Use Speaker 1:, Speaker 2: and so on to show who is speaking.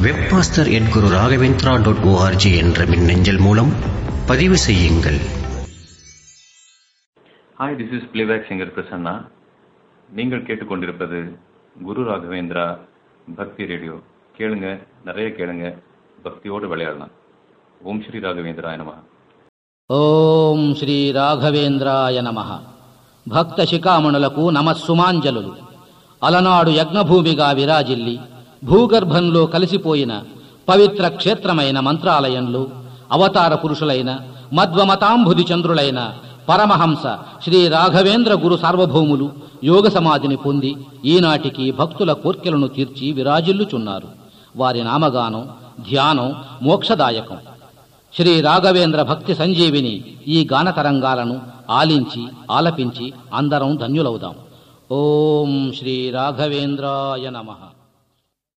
Speaker 1: webmaster@guruRaghavendra.org என்ற மின்னஞ்சல் மூலம் பதிவு செய்யுங்கள்.
Speaker 2: Hi, this is playback singer Prasanna. நீங்கள் கேட்டுக்கொண்டிருப்பது குரு ராகவேந்திரா பக்தி ரேடியோ. கேளுங்க, நிறைய கேளுங்க, பக்தியோடு விளையாடலாம். ஓம் ஸ்ரீ ராகவேந்திராய நமஹ.
Speaker 3: ఓం శ్రీ రాఘవేంద్రాయ నమః. భక్త శిఖామణులకు నమస్సుమాంజలులు. అలనాడు యజ్ఞభూమిగా విరాజిల్లి భూగర్భంలో కలిసిపోయిన పవిత్ర క్షేత్రమైన మంత్రాలయంలో అవతార పురుషులైన మధ్వమతాంబుధి చంద్రులైన పరమహంస శ్రీ రాఘవేంద్ర గురు సార్వభౌములు యోగ సమాధిని పొంది ఈనాటికి భక్తుల కోర్కెలను తీర్చి విరాజిల్లుచున్నారు. వారి నామగానం, ధ్యానం మోక్షదాయకం. శ్రీ రాఘవేంద్ర భక్తి సంజీవిని ఈ గాన తరంగాలను ఆలించి ఆలపించి అందరం ధన్యులవుదాం. ఓం శ్రీ రాఘవేంద్రాయ నమః.